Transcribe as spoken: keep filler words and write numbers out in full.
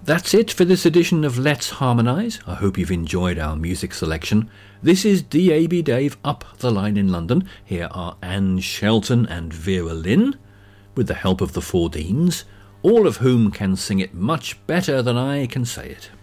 That's it for this edition of Let's Harmonise. I hope you've enjoyed our music selection. This is D A B Dave up the line in London. Here are Anne Shelton and Vera Lynn, with the help of the Four Deans, all of whom can sing it much better than I can say it.